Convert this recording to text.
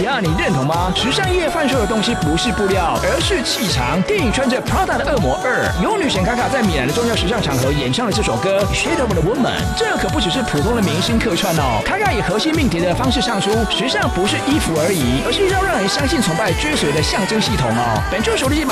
呀，你认同吗？时尚业贩售的东西不是布料，而是气场。电影《穿着 Prada 的恶魔2》，由女神卡卡在米兰的重要时尚场合演唱了这首歌《Shape of the Woman》。这可不只是普通的明星客串哦，卡卡以核心命题的方式唱出，时尚不是衣服而已，而是要让人相信、崇拜、追随的象征系统哦。本周首例